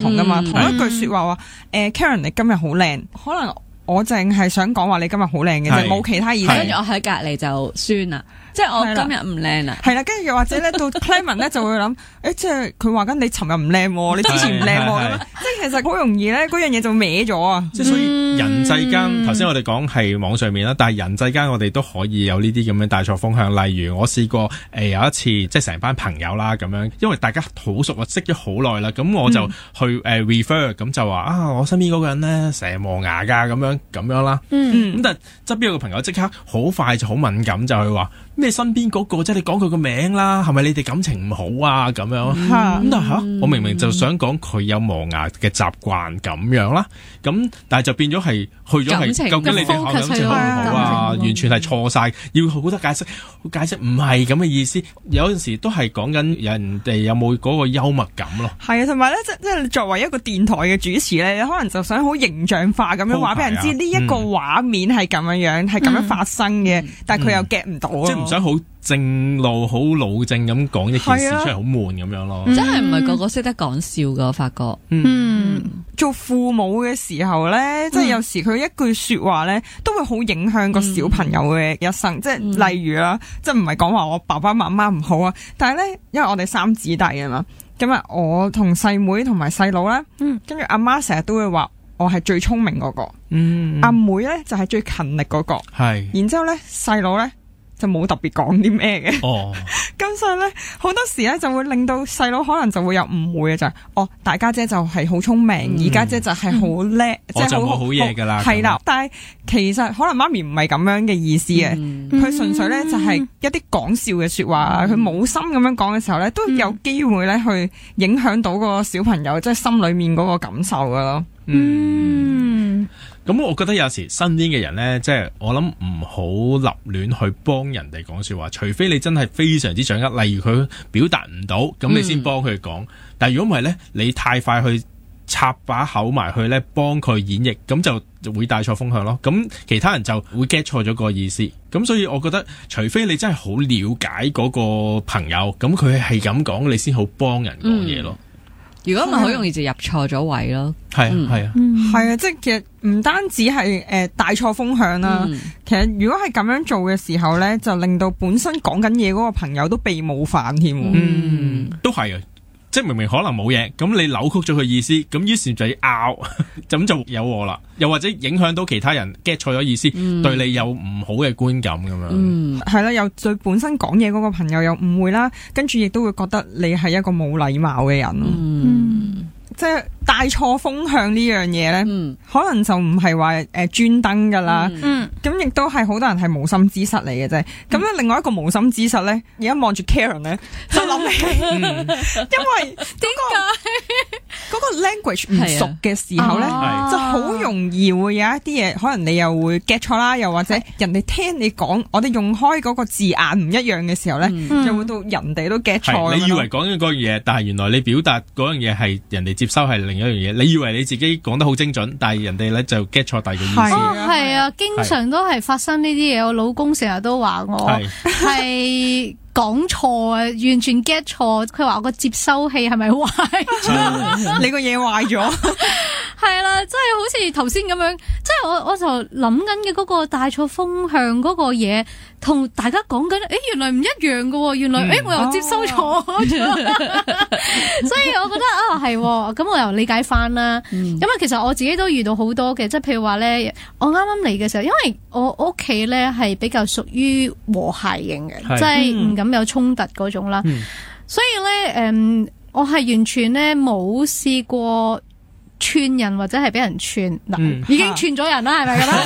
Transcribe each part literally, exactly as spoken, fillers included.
同噶嘛， 嗯、 同一句說話話，誒、呃、Karen 你今日好靚，可能我淨係想講話你今日好靚嘅啫，冇其他意思。 跟住我喺隔籬就酸啦。即係我今日唔靚啦， 係啦，跟住又或者咧到 Clement 咧就會諗，誒、欸，即係佢話緊你尋日唔靚，你之前唔靚咁，即係其實好容易咧，嗰樣嘢就歪咗啊！ 即係所以人際間，頭先、嗯、我哋講係網上面啦，但係人際間我哋都可以有呢啲咁樣帶錯風向。例如我試過誒、呃、有一次，即係成班朋友啦咁樣，因為大家好熟啊，識咗好耐啦，咁我就去誒、呃、refer，咁就話啊，我身邊嗰個人咧成日磨牙噶，咁樣咁樣啦。嗯，咁但係側邊有個朋友即刻好快就好敏感，就去話。咩身邊嗰個啫？你講佢個名啦，係咪你哋感情唔好啊？咁樣咁、嗯、但係吓，我明明就想講佢有磨牙嘅習慣咁樣啦，咁但係就變咗係去咗係究竟你哋感情好唔好啊？完全係錯晒，要好多解釋，解釋唔係咁嘅意思。有陣時都係講緊人哋有冇嗰個幽默感咯。係啊，同埋咧，即即係作為一個電台嘅主持咧，你可能就想好形象化咁樣話俾人知呢一個畫面係咁樣樣，係咁、嗯、樣發生嘅，嗯、但係佢又 get 唔到咯。唔想好正路好老正咁講一件事出嚟，好悶咁樣咯。 真係唔係個個識得講笑噶，我發覺。 嗯，嗯做父母嘅時候咧，嗯、即係有時佢一句說話咧，都會好影響個小朋友嘅一生。嗯、即係例如啦，即係唔係講話我爸爸媽媽唔好啊，但係咧，因為我哋三子弟啊嘛，咁啊，我同細妹同埋細佬咧，跟住阿媽成日都會話我係最聰明嗰個，嗯，阿妹咧就係最勤力嗰個，係，然之後咧細佬咧。就冇特別講啲咩嘅，哦，咁所以咧好多時咧就會令到細佬可能就會有誤會嘅就係、是，哦，大家姐就係好聰明，而家、嗯、姐就係好叻，即係好好嘢噶啦，係啦。但係其實可能媽咪唔係咁樣嘅意思嘅，佢純、嗯、粹咧就係一啲講笑嘅說話，佢冇、嗯、心咁樣講嘅時候咧，都有機會咧去影響到個小朋友即係、就是、心裏面嗰個感受噶咯。嗯。 咁我覺得有時身邊嘅人呢，即係我諗唔好立亂去幫人哋講說話，除非你真係非常之掌握，例如佢表達唔到，咁你先幫佢講。嗯、但係如果唔係呢，你太快去插把口埋去呢，幫佢演繹，咁就就會帶錯風向咯。咁其他人就會 get 錯咗個意思。咁所以我覺得，除非你真係好了解嗰個朋友，咁佢係咁講，你先好幫人講嘢咯。嗯如果唔係好容易就入錯咗位咯， 係啊係啊， 係啊，即係其實唔單止係誒帶錯風向啦，嗯、其實如果係咁樣做嘅時候咧，就令到本身講緊嘢嗰個朋友都被冒犯添。 嗯，都係啊。即係明明可能冇嘢，咁你扭曲咗佢意思，咁於是就要拗，咁就有禍啦。又或者影響到其他人 get 錯咗意思，嗯、對你有唔好嘅觀感咁樣。嗯，係啦，又對本身講嘢嗰個朋友有誤會啦，跟住亦都會覺得你係一個冇禮貌嘅人咯。嗯。嗯即係帶錯風向呢樣嘢咧，嗯、可能就唔係話誒專登噶啦，咁亦都係好多人係無心之失嚟嘅啫。咁咧、嗯、另外一個無心之失咧，而家望住 Karen 咧，就諗起，嗯、因為點解嗰個 language 唔熟嘅時候咧，啊、就好容易會有一啲嘢，可能你又會 get 錯啦，又或者人哋聽你講，我哋用開嗰個字眼唔一樣嘅時候咧，嗯、就會到人哋都 get 錯。你以為講緊嗰樣嘢，但係原來你表達嗰樣嘢係人哋接收係另一樣嘢，你以為你自己講得好精準，但係人哋咧就 get 錯第二個意思。 哦，係啊，經常都係發生呢啲嘢。我老公成日都話我係講錯啊，完全 get 錯。佢話我個接收器係咪壞咗？ 你個嘢壞咗？ 係啦，即係好似頭先咁樣，即係我我就諗緊嘅嗰個帶錯風向嗰個嘢，同大家講緊，誒，原來唔一樣噶，原來誒、嗯欸、我又接收錯，哦、所以我覺得啊係，咁我又理解翻啦。咁啊、嗯，其實我自己都遇到好多嘅，即係譬如話咧，我啱啱嚟嘅時候，因為我屋企咧係比較屬於和諧型嘅，即係唔敢有衝突嗰種啦。嗯、所以咧，誒、嗯，我係完全咧冇試過串人或者係俾人串，嗱、嗯，已經串咗人啦，係咪咁啦？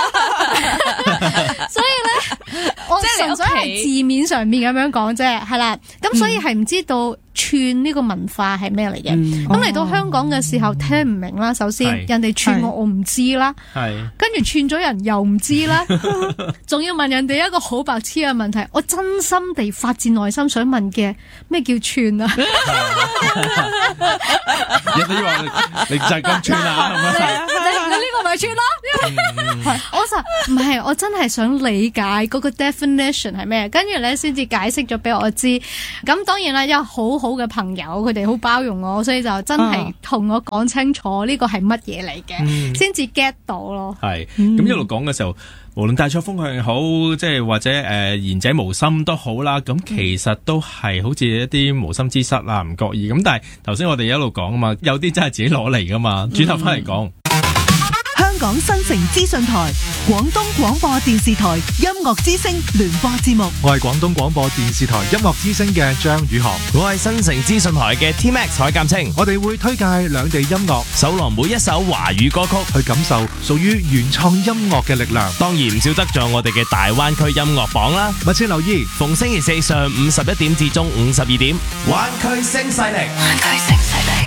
所以咧，我純粹係字面上面咁樣講啫，係啦。咁所以係唔知道串呢個文化係咩嚟嘅。咁嚟、嗯、到香港嘅時候聽唔明啦，首先是人哋串我我唔知啦，跟住串咗人又唔知啦，仲要問人哋一個好白痴嘅問題，我真心地發自內心想問嘅咩叫串啊？ 你以為你就係咁串啊？ 你你呢個個咪串咯。我就唔係，我真係想理解嗰個 definition 係咩，跟住咧先至解釋咗俾我知。咁當然啦，有好好嘅朋友，佢哋好包容我，所以就真係同我講清楚呢個係乜嘢嚟嘅，先至 get 到咯。 係咁一路講嘅時候，無論大錯風向好，即係或者誒言者無心都好啦，咁其實都係好似一啲無心之失啦，唔覺意咁。但係頭先我哋一路講啊嘛，有啲真係自己攞嚟噶嘛，轉頭翻嚟講。 香港新城資訊台、廣東廣播電視台音樂之聲聯播節目。 我係廣東廣播電視台音樂之聲嘅張宇航， 我係新城資訊台嘅 T Max 蔡鑑清。 我哋會推介兩地音樂， 搜羅每一首華語歌曲， 去感受屬於原創音樂嘅力量。 當然唔少得咗我哋嘅大灣區音樂榜啦。 密切留意， 逢星期四上午十一點至中午十二點，灣區聲勢力，灣區聲勢力。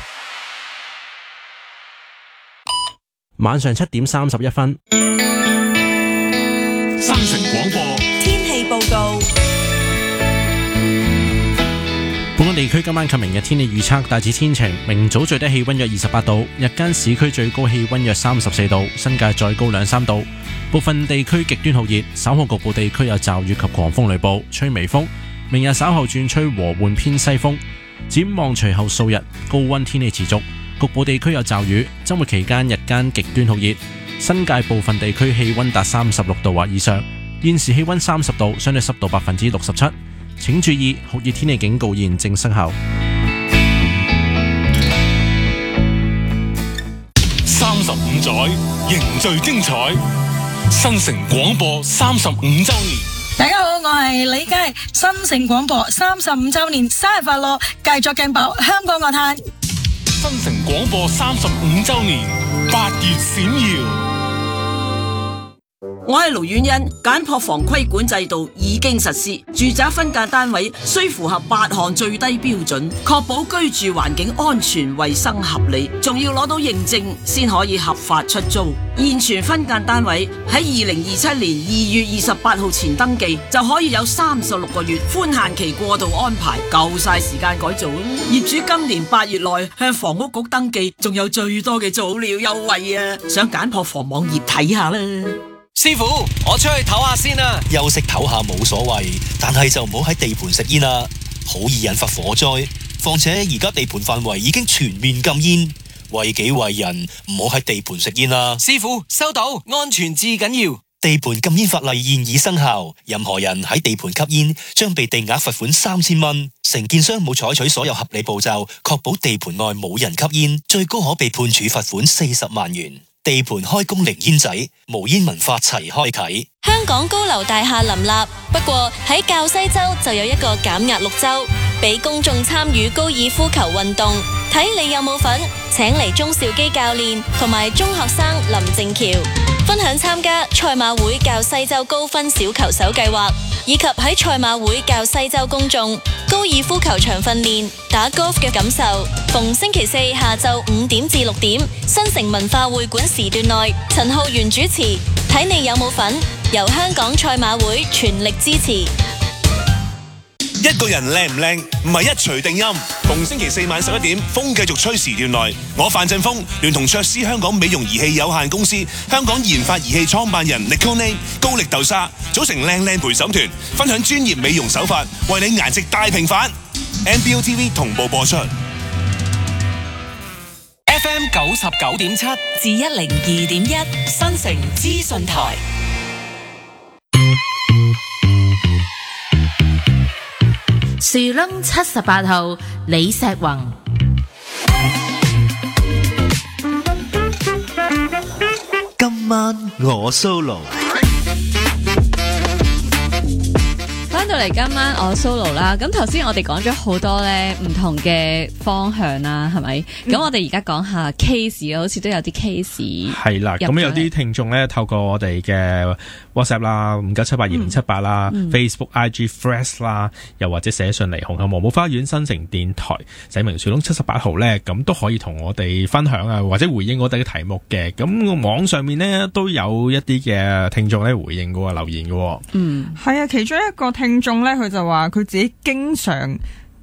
晚上七點三十一分， 新城廣播天氣報告。 本港地區今晚及明日天氣預測大致天晴，明早最低氣溫約二十八度，日間市區最高氣溫約三十四度，新界再高兩三度。部分地區極端酷熱，稍後局部地區有驟雨及狂風雷暴，吹微風。明日稍後轉吹和緩偏西風。展望隨後數日高溫天氣持續。局部地區有驟雨，周末期間日間極端酷熱，新界部分地區氣溫達三十六度或以上。現時氣溫三十度，相對濕度百分之六十七。請注意酷熱天氣警告現正生效。 三十五載凝聚精彩，新城廣播三十五周年。 大家好，我係李佳，新城廣播三十五周年生日快樂，繼續勁爆香港樂壇。 新城廣播三十五周年，八月閃耀。 我係盧婉欣，簡樸房規管制度已經實施，住宅分間單位需符合八項最低標準，確保居住環境安全、衛生合理，仲要攞到認證先可以合法出租。現存分間單位喺二零二七年二月二十八號前登記，就可以有三十六個月寬限期過渡安排，夠晒時間改造。業主今年八月內向房屋局登記，仲有最多嘅早鳥優惠啊！上簡樸房網頁睇下啦。 師傅，我出去唞下先啦。休息唞下冇所謂，但係就唔好喺地盤食煙啦，好易引發火災。況且而家地盤範圍已經全面禁煙，為己為人，唔好喺地盤食煙啦。 師傅，收到，安全至緊要。 地盤禁煙法例現已生效，任何人喺地盤吸煙將被定額罰款三千蚊。承建商冇採取所有合理步驟，確保地盤內冇人吸煙，最高可被判處罰款四十萬元。地盤開工零煙仔，無煙文化齊開啟。 香港高樓大廈林立，不過喺滘西洲就有一個減壓綠洲，俾公眾參與高爾夫球運動。睇你有冇份？請嚟鍾兆基教練同埋中學生林正橋分享參加賽馬會滘西洲高分小球手計劃，以及喺賽馬會滘西洲公眾高爾夫球場訓練打 golf 嘅感受。逢星期四下晝五點至六點，新城文化會館時段內，陳浩源主持。睇你有冇份？由香港賽馬會全力支持。 一個人靚唔靚，唔係一錘定音。逢星期四晚十一點，風繼續吹時段內，我范振鋒聯同卓斯香港美容儀器有限公司、香港研發儀器創辦人 Nicole 高力豆沙組成靚靚陪審團，分享專業美容手法，為你顏值大平反。N B O T V 同步播出。 F M 九十九點七至一零二點一，新城資訊台。 樹窿七十八號李石宏， 今晚我 solo。 翻到嚟今晚我 solo 啦，咁頭先我哋講咗好多咧唔同嘅方向啦，係咪？咁、嗯、我哋而家講下 case 啊，好似都有啲 case 係啦。咁有啲聽眾咧透過我哋嘅 WhatsApp 啦，五九七八二零七八啦、嗯、Facebook、I G、Threads 啦，又或者寫信嚟紅磡黃埔花園新城電台寫明樹窿七十八號咧，咁都可以同我哋分享啊，或者回應我哋嘅題目嘅。咁網上面咧都有一啲嘅聽眾咧回應嘅留言嘅。 嗯，係啊，其中一個聽眾咧，佢就話佢自己經常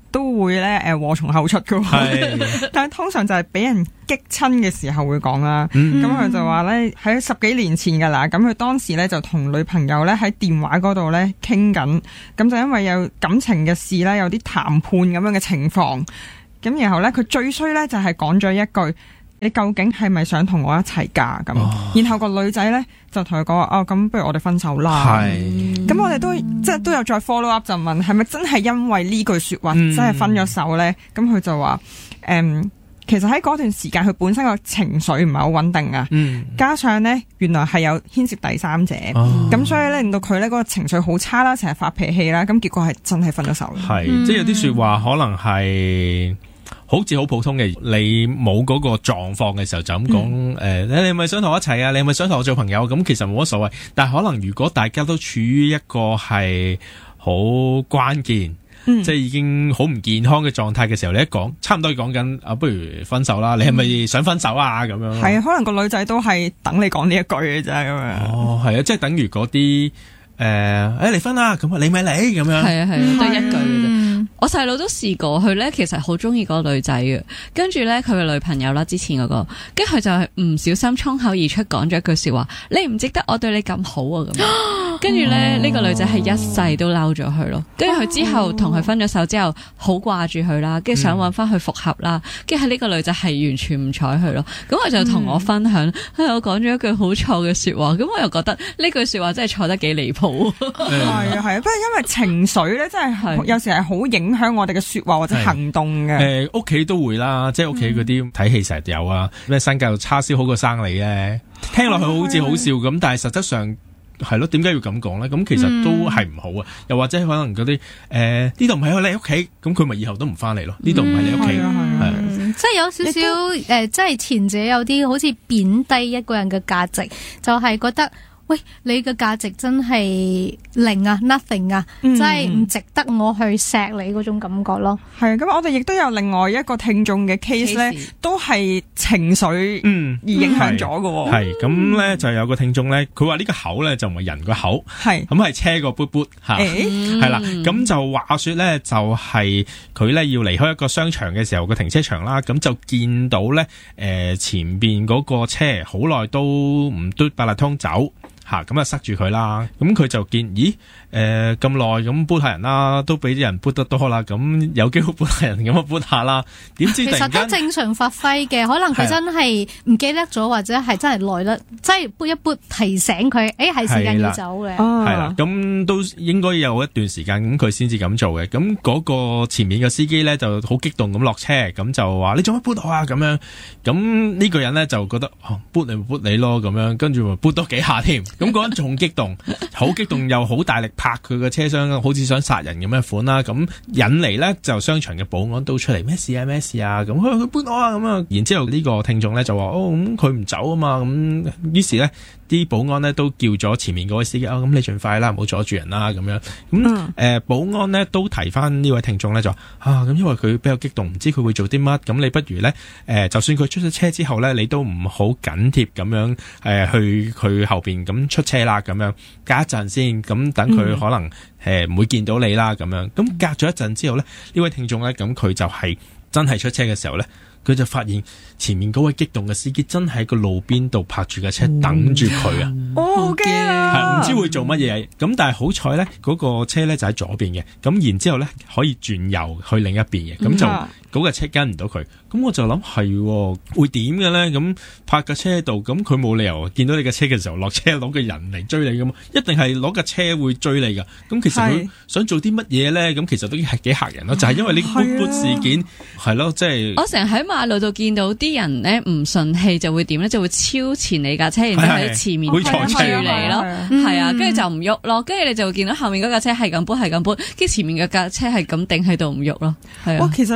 都會咧誒禍從後出㗎喎，但係通常就係俾人激親嘅時候會講啦。咁佢、嗯、就話咧喺十幾年前㗎啦，咁佢當時咧就同女朋友咧喺電話嗰度咧傾緊，咁就因為有感情嘅事咧，有啲談判咁樣嘅情況，咁然後咧佢最衰咧就係講咗一句：你究竟係咪想同我一齊㗎？咁，哦、然後個女仔咧就同佢講話：哦，咁不如我哋分手啦。係，咁我哋都即係都有再 follow up 就問係咪真係因為呢句説話真係分咗手咧？咁佢、嗯、就話：誒、嗯，其實喺嗰段時間佢本身個情緒唔係好穩定啊，嗯、加上咧原來係有牽涉第三者，咁、哦、所以咧令到佢咧嗰個情緒好差啦，成日發脾氣啦，咁結果係真係分咗手。係， 嗯、即係有啲説話可能係。好似好普通嘅，你冇嗰個狀況嘅時候就咁講，誒、嗯呃，你係咪想同我一齊啊？你係咪想同我做朋友？咁其實冇乜所謂。但係可能如果大家都處於一個係好關鍵，嗯、即係已經好唔健康嘅狀態嘅時候，你一講，差唔多講緊啊，不如分手啦。你係咪想分手啊？咁樣係啊，可能個女仔都係等你講呢一句嘅啫，咁樣。哦， 係啊，即係等於嗰啲。誒，誒離婚啦，咁啊你咪嚟咁樣， 係啊係啊，都一句嘅啫。我細佬都試過，佢咧其實好中意嗰個女仔嘅，跟住咧佢嘅女朋友啦，之前嗰個，跟住佢就係唔小心衝口而出講咗一句說話，你唔值得我對你咁好啊咁。跟住咧呢個女仔係一世都嬲咗佢咯，跟住佢之後同佢分咗手之後，好掛住佢啦，跟住想搵翻去復合啦，跟住係呢個女仔係完全唔睬佢咯。咁佢就同我分享，嗯、我講咗一句好錯嘅說話，咁我又覺得呢句說話真係錯得幾離譜。 係啊係啊，不過因為情緒咧，真係有時係好影響我哋嘅說話或者行動嘅。 誒，屋企都會啦，即係屋企嗰啲睇戲成日有啊，咩生嚿叉燒好過生你咧，聽落去好似好笑咁，但係實質上係咯，點解要咁講咧？咁其實都係唔好啊。又或者可能嗰啲誒呢度唔係你屋企，咁佢咪以後都唔翻嚟咯？呢度唔係你屋企，係即係有少少誒，即係前者有啲好似貶低一個人嘅價值，就係覺得。喂，你嘅價值真係零啊 ，nothing 啊，嗯、真係唔值得我去錫你嗰種感覺咯。 係咁我哋亦都有另外一個聽眾嘅 case 咧，都係情緒嗯而影響咗嘅。 係咁咧，就有個聽眾咧，佢話呢個口咧就唔係人個口，係咁係車個嘟嘟吓，係啦。咁就話說咧，就係佢咧要離開一個商場嘅時候，個停車場啦，咁就見到咧誒、呃、前邊嗰個車好耐都唔嘟八達通走。吓咁啊塞住佢啦，咁佢就見咦誒咁耐咁撥下人啦，都俾啲人撥得多啦，咁有機會撥下人咁啊撥下啦，點知突然間其實都正常發揮嘅，可能佢真係唔記得咗，或者係真係耐得，即係撥一撥提醒佢，誒係時間要走嘅。 係啦，咁都應該有一段時間咁佢先至咁做嘅。咁嗰個前面嘅司機咧就好激動咁落車，咁就話你做乜撥我啊咁樣，咁呢個人咧就覺得撥你咪撥你咯咁樣，跟住咪撥多幾下添。咁嗰人仲激動，好激動又好大力拍佢個車廂，好似想殺人咁嘅款啦。咁引嚟咧就商場嘅保安都出嚟，咩事啊咩事啊咁，佢佢搬我啊咁啊。然之後呢個聽眾咧就話哦咁佢唔走啊嘛，咁於是咧啲保安咧都叫咗前面嗰位司機啊，咁、哦、你盡快啦，唔好阻住人啦咁樣。咁、嗯、誒、呃、保安咧都提翻呢位聽眾咧就話啊咁，因為佢比較激動，唔知佢會做啲乜，咁你不如咧誒、呃，就算佢出咗車之後咧，你都唔好緊貼咁樣誒、呃、去佢後邊咁出車啦，咁樣隔一陣先，咁等佢可能誒唔會見到你啦，咁樣。咁隔咗一陣之後咧，呢位聽眾咧，咁佢就係真係出車嘅時候咧，佢就發現前面嗰位激動嘅司機真係喺個路邊度泊住架車等住佢啊！ 哦，好驚啊！ 係唔知會做乜嘢？咁但係好彩咧，嗰個車咧就喺左邊嘅，咁然之後咧可以轉右去另一邊嘅，咁就嗰架車跟唔到佢。咁我就諗係會點嘅咧？咁泊架車喺度，咁佢冇理由見到你架車嘅時候落車攞個人嚟追你噶嘛？一定係攞架車會追你噶。咁其實佢想做啲乜嘢咧？咁其實都係幾嚇人咯，就係因為呢個 boot 事件係咯，即係我成日喺馬路度見到啲人咧唔順氣就會點咧，就會超前你架車，然之後喺前面追住你咯，係啊，跟住就唔喐咯，跟住你就會見到後面嗰架車係咁 boot 係咁 boot，跟住前面嘅架車係咁定喺度唔喐咯，係啊。 哇，其實呢個聽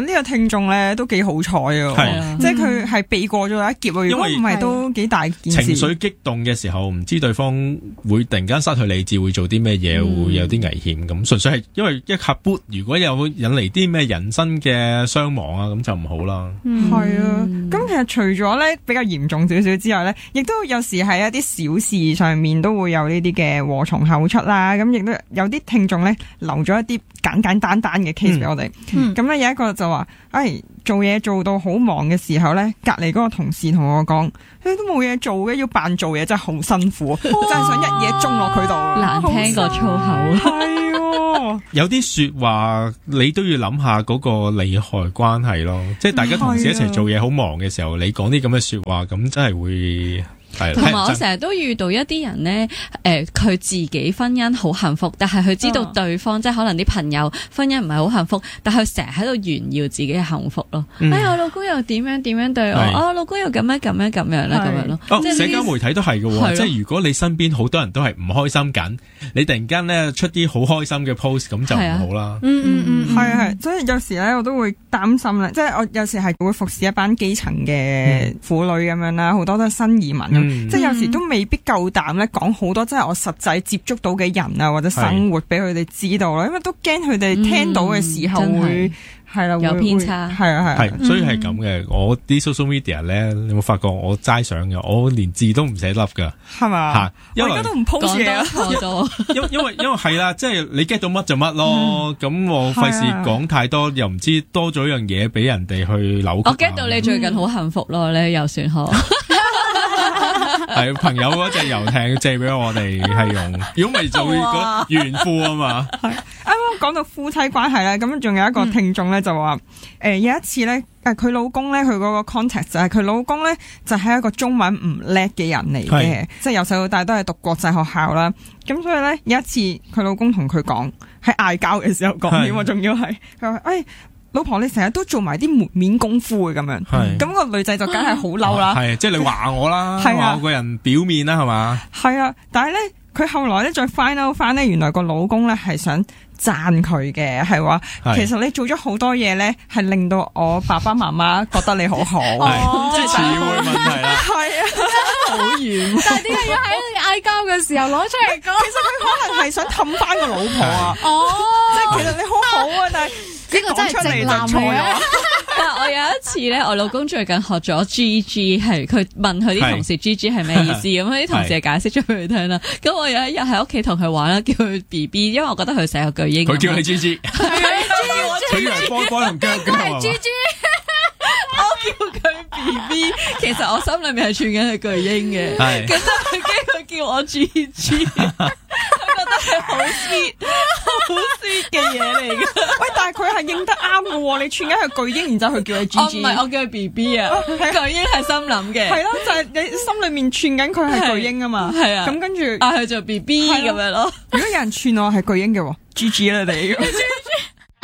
聽眾咧都幾好彩啊， 係即係佢係避過咗一劫啊，如果唔係都幾大件事。 情緒激動嘅時候，唔知對方會突然間失去理智，會做啲咩嘢，會有啲危險咁。純粹係因為一下 boot，如果有引嚟啲咩人身嘅傷亡啊，咁就唔好啦。 係啊，咁其實除咗咧比較嚴重少少之外咧，亦都有時喺一啲小事上面都會有呢啲嘅禍從口出啦。咁亦都有啲聽眾咧留咗一啲簡簡單單嘅 case 俾我哋。咁咧有一個就話，誒做嘢做到好忙嘅時候咧，隔離嗰個同事同我講，誒都冇嘢做嘅，要扮做嘢真係好辛苦，真係想一嘢中落佢度。 難聽過粗口。 係喎， 有啲說話你都要諗下嗰個利害關係咯，即係大家同事一齊做嘢好忙嘅時候，你講啲咁嘅說話，咁真係會。 同埋我成日都遇到一啲人咧，誒、呃、佢自己婚姻好幸福，但係佢知道對方、哦、即係可能啲朋友婚姻唔係好幸福，但係佢成日喺度炫耀自己嘅幸福咯。嗯、哎呀，我老公又點樣點樣對我，我、哦、老公又咁樣咁樣咁樣啦，咁樣咯。 哦，社交媒體都係嘅，即係如果你身邊好多人都係唔開心緊，你突然間咧出啲好開心嘅 post， 咁就唔好啦。 嗯嗯嗯，係係，所以有時咧我都會擔心咧，即係我有時係會服侍一班基層嘅婦女咁樣啦，好多都係新移民。嗯嗯、即係有時都未必夠膽咧講好多，即係我實際接觸到嘅人啊，或者生活俾佢哋知道啦，因為都驚佢哋聽到嘅時候會係啦、嗯、 有偏差， 係啊係， 係所以係咁嘅。我啲 social media 咧，你有冇發覺我齋相嘅，我連字都唔寫粒噶， 係嘛吓， 因為我而家都唔 post 嘢啦， 因因為因為係啦，即係你 get 到乜就乜咯，咁、嗯、我費事講太多，又唔知多咗一樣嘢俾人哋去扭曲。 我 get 到你最近好幸福咯，你又算好。 係朋友嗰隻遊艇借俾我哋係用，如果唔係就會個炫富啊嘛。 係啱啱講到夫妻關係咧，咁仲有一個聽眾咧就話，誒、嗯呃、有一次咧，誒佢老公咧佢嗰個 context 就係佢老公咧就係一個中文唔叻嘅人嚟嘅，即係由細到大都係讀國際學校啦。咁所以咧有一次佢老公同佢講，喺嗌交嘅時候講添喎，仲要係佢話誒。老婆，你成日都做埋啲門面功夫嘅咁樣，咁個女仔就梗係好嬲啦。 係，即係你話我啦，話我個人表面啦，係嘛？ 係啊，但係咧，佢後來咧再 find out 翻咧，原來個老公咧係想讚佢嘅，係話其實你做咗好多嘢咧，係令到我爸爸媽媽覺得你好好。 即係詞彙問題啦。 係啊，好遠。 但係點解要喺嗌交嘅時候攞出嚟講？ 其實佢可能係想氹翻個老婆啊。哦，即係其實你好好啊，但係。 呢個真係直男嚟啊！ 但係我有一次咧，我老公最近學咗 G G， 係佢問佢啲同事 G G 係咩意思，咁啲同事解釋咗俾佢聽啦。咁我有一日喺屋企同佢玩啦，叫佢 B B， 因為我覺得佢成個巨嬰。 佢叫你 G G， 佢以為波波同腳腳係 G G， 我叫佢 B B， 其實我心裏面係串緊係巨嬰嘅。係，咁但係佢叫我 G G。係好 sweet，好 sweet 嘅嘢嚟噶。 喂，但係佢係應得啱嘅喎，你串緊佢巨嬰，然之後佢叫佢 G G。 唔係，我叫佢 B B 啊。巨嬰係心諗嘅。係咯，就係你心裏面串緊佢係巨嬰啊嘛。係啊。咁跟住嗌佢做 B B 咁樣咯。 如果有人串我係巨嬰嘅，G G 啦你。